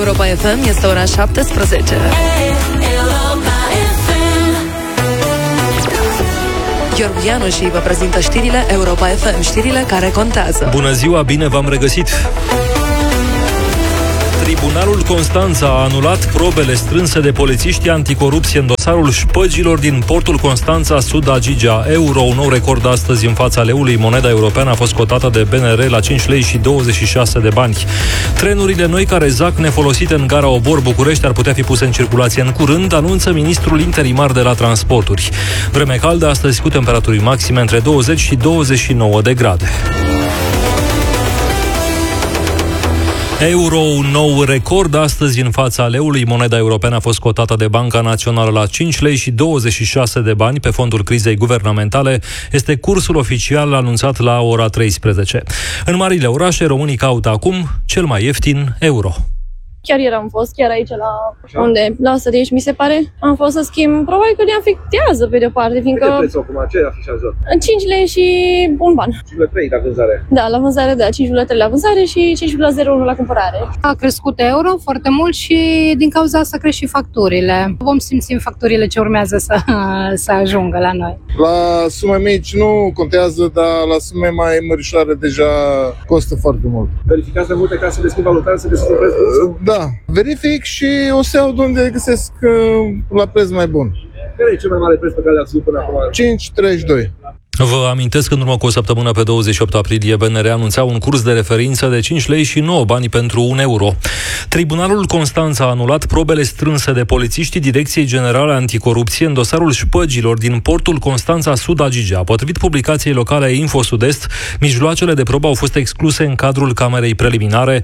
Europa FM, este ora 17. Gheorghe Ianoși vă prezintă știrile Europa FM, știrile care contează. Bună ziua, bine v-am regăsit! Tribunalul Constanța a anulat probele strânse de polițiștii anticorupție în dosarul șpăgilor din portul Constanța Sud Agigea Euro. Un nou record astăzi în fața leului. Moneda europeană a fost cotată de BNR la 5 lei și 26 de bani. Trenurile noi care zac nefolosite în gara Obor București ar putea fi puse în circulație în curând, anunță ministrul interimar de la transporturi. Vreme caldă astăzi cu temperaturi maxime între 20 și 29 de grade. Euro, un nou record astăzi în fața leului. Moneda europeană a fost cotată de Banca Națională la 5 lei și 26 de bani pe fondul crizei guvernamentale. Este cursul oficial anunțat la ora 13. În marile orașe, românii caută acum cel mai ieftin euro. Chiar ieri am fost, chiar aici la Săriș, mi se pare. Am fost să schimb, probabil că ne afectează pe de-o parte, fiindcă... Câte prețul acum? Ce afișează? 5 lei și un ban. 5,3 la vânzare? Da, la vânzare, 5,3 la vânzare și 5,01 la cumpărare. A crescut euro foarte mult și din cauza asta cresc și facturile. Vom simți în facturile ce urmează să ajungă la noi. La sume mici nu contează, dar la sume mai mărișoare deja costă foarte mult. Verificați de multe case de schimb valutar să găsiți un preț bun? Da, verific și o să iau de unde găsesc la preț mai bun. Care e cel mai mare preț pe care le-ați văzut până acum? 5,32. Vă amintesc că în urmă cu o săptămână, pe 28 aprilie, BNR anunța un curs de referință de 5 lei și 9 bani pentru 1 euro. Tribunalul Constanța a anulat probele strânse de polițiștii Direcției Generale Anticorupție în dosarul șpăgilor din portul Constanța Sud Agigea. Potrivit publicației locale Info Sud-Est, mijloacele de probă au fost excluse în cadrul camerei preliminare.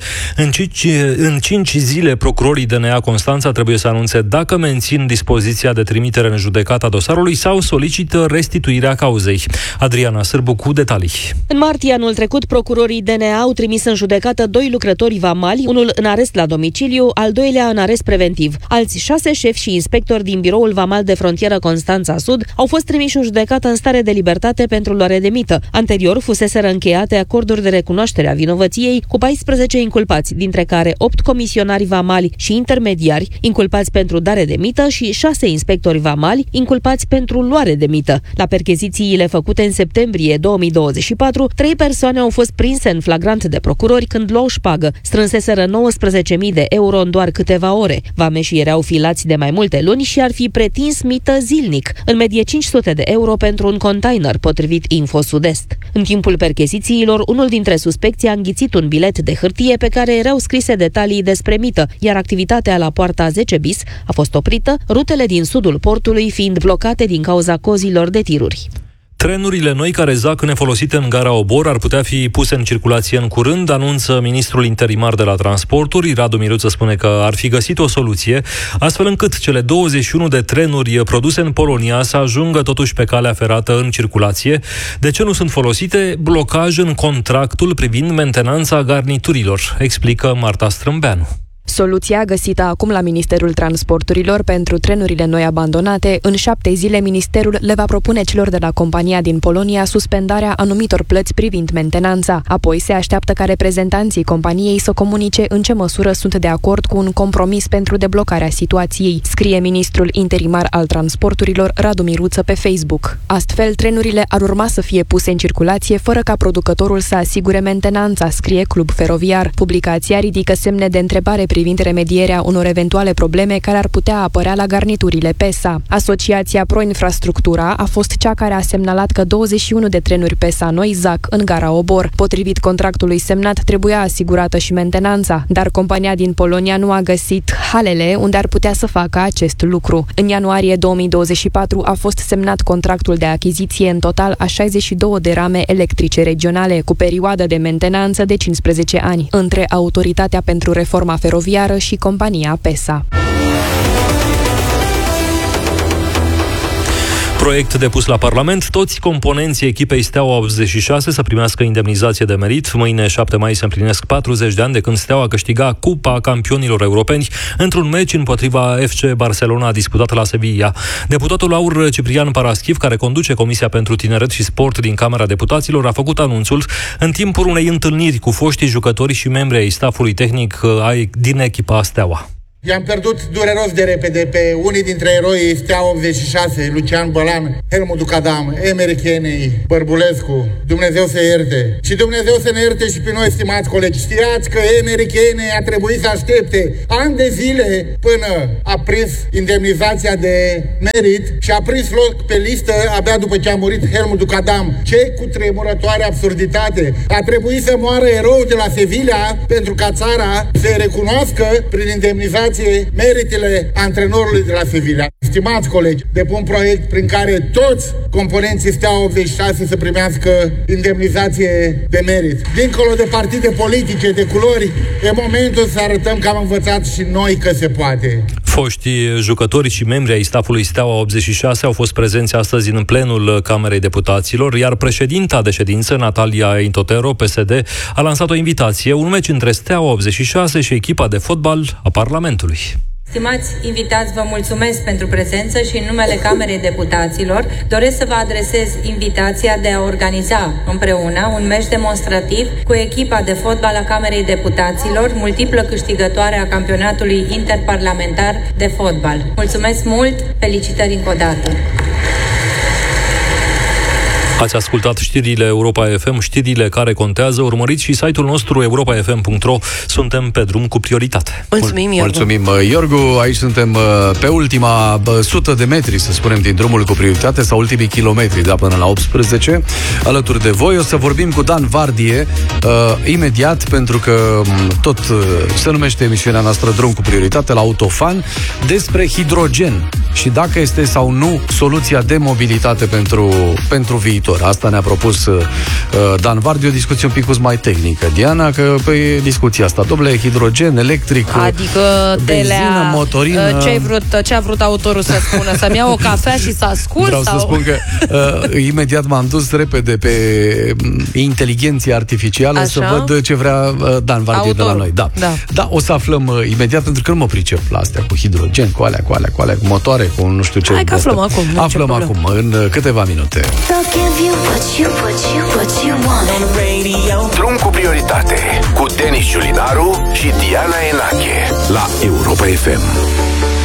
În 5 zile, procurorii DNA Constanța trebuie să anunțe dacă mențin dispoziția de trimitere în judecată a dosarului sau solicită restituirea cauzei. Adriana Sârbu cu detalii. În martie anul trecut, procurorii DNA au trimis în judecată 2 lucrători vamali, unul în arest la domiciliu, al doilea în arest preventiv. Alți 6 șefi și inspectori din biroul vamal de frontieră Constanța Sud au fost trimiși în judecată în stare de libertate pentru luare de mită. Anterior fuseseră încheiate acorduri de recunoaștere a vinovăției cu 14 inculpați, dintre care 8 comisionari vamali și intermediari inculpați pentru dare de mită și 6 inspectori vamali inculpați pentru luare de mită. La perchezițiile făcute în septembrie 2024, 3 persoane au fost prinse în flagrant de procurori când luau șpagă. Strânseseră 19.000 de euro în doar câteva ore. Vameșii erau filați de mai multe luni și ar fi pretins mită zilnic, în medie 500 de euro pentru un container, potrivit Info Sud-Est. În timpul perchezițiilor, unul dintre suspecții a înghițit un bilet de hârtie pe care erau scrise detalii despre mită, iar activitatea la poarta 10 bis a fost oprită, rutele din sudul portului fiind blocate din cauza cozilor de tiruri. Trenurile noi care zac nefolosite în gara Obor ar putea fi puse în circulație în curând, anunță ministrul interimar de la transporturi. Radu Miruță spune că ar fi găsit o soluție, astfel încât cele 21 de trenuri produse în Polonia să ajungă totuși pe calea ferată în circulație. De ce nu sunt folosite? Blocaj în contractul privind mentenanța garniturilor, explică Marta Strâmbeanu. Soluția găsită acum la Ministerul Transporturilor pentru trenurile noi abandonate, în 7 zile ministerul le va propune celor de la compania din Polonia suspendarea anumitor plăți privind mentenanța. Apoi se așteaptă ca reprezentanții companiei să comunice în ce măsură sunt de acord cu un compromis pentru deblocarea situației, scrie ministrul interimar al transporturilor Radu Miruță pe Facebook. Astfel, trenurile ar urma să fie puse în circulație fără ca producătorul să asigure mentenanța, scrie Club Feroviar. Publicația ridică semne de întrebare privind remedierea unor eventuale probleme care ar putea apărea la garniturile PESA. Asociația Pro-Infrastructura a fost cea care a semnalat că 21 de trenuri PESA noi zac în gara Obor. Potrivit contractului semnat, trebuia asigurată și mentenanța, dar compania din Polonia nu a găsit halele unde ar putea să facă acest lucru. În ianuarie 2024 a fost semnat contractul de achiziție în total a 62 de rame electrice regionale, cu perioadă de mentenanță de 15 ani, între Autoritatea pentru Reforma Feroviară și compania PESA. Proiect depus la Parlament. Toți componenții echipei Steaua 86 să primească indemnizație de merit. Mâine, 7 mai, se împlinesc 40 de ani de când Steaua câștiga Cupa Campionilor Europeni într-un meci împotriva FC Barcelona disputat la Sevilla. Deputatul Aur Ciprian Paraschiv, care conduce Comisia pentru Tineret și Sport din Camera Deputaților, a făcut anunțul în timpul unei întâlniri cu foștii jucători și membri ai staffului tehnic din echipa Steaua. I-am pierdut dureros de repede pe unii dintre eroii Steaua 86, Lucian Bălan, Helmut Ducadam, Emery Kenei, Bărbulescu. Dumnezeu să ierte. Și Dumnezeu să ne ierte și pe noi, stimați colegi. Știați că Emery Kenei a trebuit să aștepte ani de zile până a prins indemnizația de merit și a prins loc pe listă abia după ce a murit Helmut Ducadam. Ce cutremurătoare absurditate! A trebuit să moară erou de la Sevilla pentru ca țara să recunoască prin indemnizație meritele antrenorului de la Sevilla. Stimați colegi, depun proiect prin care toți componenții Steaua 86 să primească indemnizație de merit. Dincolo de partide politice, de culori, e momentul să arătăm că am învățat și noi că se poate. Foștii jucători și membri ai staffului Steaua 86 au fost prezenți astăzi în plenul Camerei Deputaților, iar președinta de ședință, Natalia Intotero, PSD, a lansat o invitație, un meci între Steaua 86 și echipa de fotbal a Parlamentului. Stimați invitați, vă mulțumesc pentru prezență și în numele Camerei Deputaților doresc să vă adresez invitația de a organiza împreună un meci demonstrativ cu echipa de fotbal a Camerei Deputaților, multiplă câștigătoare a campionatului interparlamentar de fotbal. Mulțumesc mult, felicitări încă o dată! Ați ascultat știrile Europa FM, știrile care contează. Urmăriți și site-ul nostru europafm.ro. Suntem pe drum cu prioritate. Mulțumim, Iorgu. Mulțumim, Iorgu. Aici suntem pe ultima 100 de metri, să spunem, din drumul cu prioritate, sau ultimii kilometri, da, până la 18. Alături de voi o să vorbim cu Dan Vardie imediat, pentru că tot se numește emisiunea noastră Drum cu prioritate la Autofan, despre hidrogen și dacă este sau nu soluția de mobilitate pentru viitor. Asta ne-a propus Dan Vardi, o discuție un pic mai tehnică. Diana, că pe discuția asta, domnule, hidrogen, electric, adică benzină, motorină... Ce a vrut autorul să spună? Să-mi iau o cafea și să ascult? Vreau să spun că imediat m-am dus repede pe inteligența artificială. Așa? Să văd ce vrea Dan Vardi de la noi. Da, o să aflăm imediat, pentru că nu mă pricep la astea cu hidrogen, cu alea, cu motoare, cu nu știu ce. Hai că aflăm acum. Aflăm acum, în câteva minute. Drum cu prioritate cu Denis Ciulinaru și Diana Enache la Europa FM.